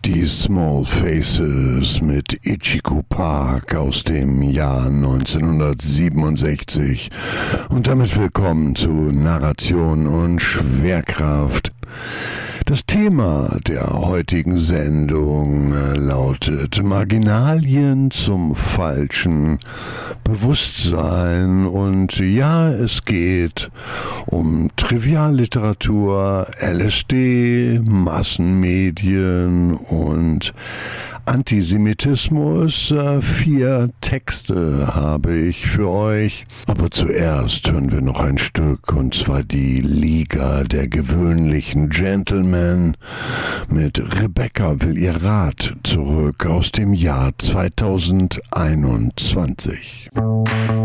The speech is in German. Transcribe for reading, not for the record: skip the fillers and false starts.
Die Small Faces mit Ichigo Park aus dem Jahr 1967 und damit willkommen zu Narration und Schwerkraft. Das Thema der heutigen Sendung lautet Marginalien zum falschen Bewusstsein und ja, es geht um Trivialliteratur, LSD, Massenmedien und Antisemitismus. 4 Texte habe ich für euch. Aber zuerst hören wir noch ein Stück, und zwar die Liga der gewöhnlichen Gentlemen mit Rebecca will ihr Rad zurück aus dem Jahr 2021.